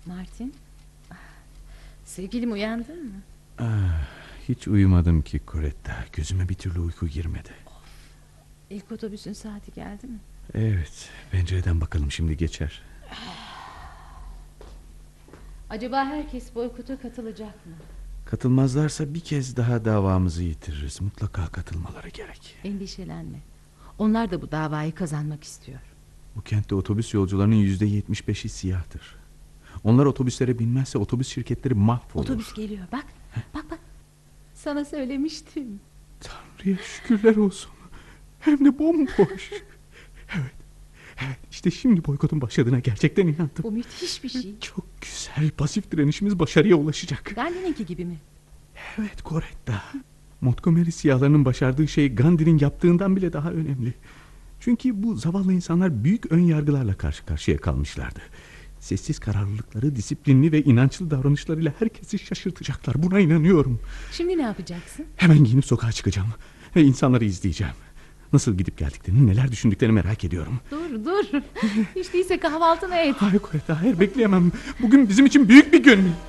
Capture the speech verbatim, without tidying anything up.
Martin, sevgilim uyandın mı? Ah, hiç uyumadım ki Coretta. Gözüme bir türlü uyku girmedi. Of. İlk otobüsün saati geldi mi? Evet, pencereden bakalım, şimdi geçer. Acaba herkes boykota katılacak mı? Katılmazlarsa bir kez daha davamızı yitiririz. Mutlaka katılmaları gerek. Endişelenme. Onlar da bu davayı kazanmak istiyor. Bu kentte otobüs yolcularının yüzde yetmiş beşi siyahtır. Onlar otobüslere binmezse otobüs şirketleri mahvolur. Otobüs geliyor, bak. Bak bak. Sana söylemiştim. Tanrı'ya şükürler olsun. Hem de bomboş. Evet. Evet, işte şimdi boykotun başladığına gerçekten inandım. Bu müthiş bir şey. Çok güzel, pasif direnişimiz başarıya ulaşacak. Gandhi'ninki gibi mi? Evet Coretta. Montgomery siyahlarının başardığı şey Gandhi'nin yaptığından bile daha önemli. Çünkü bu zavallı insanlar büyük ön yargılarla karşı karşıya kalmışlardı. Sessiz kararlılıkları, disiplinli ve inançlı davranışlarıyla herkesi şaşırtacaklar. Buna inanıyorum. Şimdi ne yapacaksın? Hemen giyinip sokağa çıkacağım ve insanları izleyeceğim. Nasıl gidip geldiklerini, neler düşündüklerini merak ediyorum. Dur dur. Hiç değilse kahvaltını et. Hayır Coretta, hayır bekleyemem. Bugün bizim için büyük bir gün.